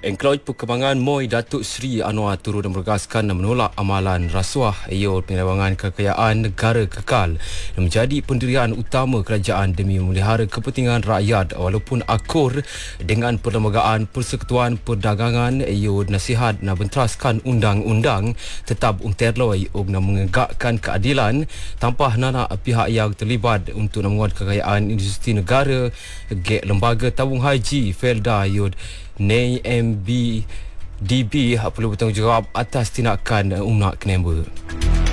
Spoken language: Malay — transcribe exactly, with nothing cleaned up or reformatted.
Engkauj Perkembangan Moi Datuk Seri Anwar turut menegaskan dan menolak amalan rasuah iaitu penyelewangan kekayaan negara kekal yang menjadi pendirian utama kerajaan demi memelihara kepentingan rakyat walaupun akur dengan Perlembagaan Persekutuan Perdagangan iaitu nasihat dan benteraskan undang-undang tetap unterloi untuk menegakkan keadilan tanpa nana pihak yang terlibat untuk menguat kekayaan industri negara ge lembaga tabung haji Felda Yud N M B D B perlu bertanggungjawab atas tindakan umat kenemba.